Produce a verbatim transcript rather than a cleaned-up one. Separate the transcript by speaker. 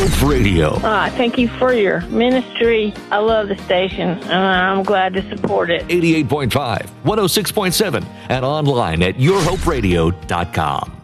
Speaker 1: Hope Radio.
Speaker 2: Uh, thank you for your ministry. I love the station, and I'm glad to support it.
Speaker 1: eighty-eight point five, one oh six point seven, and online at your hope radio dot com.